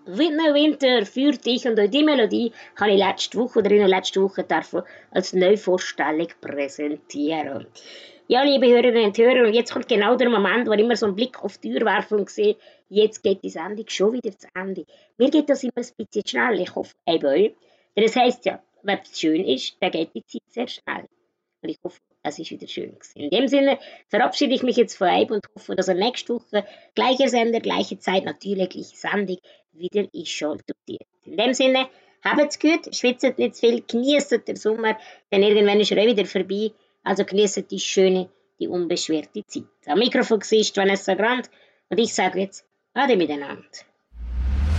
Winter für dich und auch die Melodie habe ich letzte Woche oder in der letzten Woche dürfen als Neuvorstellung präsentieren. Ja, liebe Hörerinnen und Hörer, und jetzt kommt genau der Moment, wo ich immer so einen Blick auf die Tür werfe und sehe, jetzt geht die Sendung schon wieder zu Ende. Mir geht das immer ein bisschen schnell, ich hoffe, eben euch. Denn es heisst ja, wenn es schön ist, dann geht die Zeit sehr schnell. Und ich hoffe, es ist wieder schön gewesen. In dem Sinne verabschiede ich mich jetzt von euch und hoffe, dass ihr nächste Woche gleicher Sender, gleiche Zeit, natürlich gleiche Sendung wieder einschaltet. In dem Sinne, habt's gut, schwitzt nicht zu viel, genießt den Sommer, denn irgendwann ist er auch wieder vorbei. Also genießt die schöne, die unbeschwerte Zeit. Am Mikrofon war Vanessa Grant und ich sage jetzt Ade miteinander.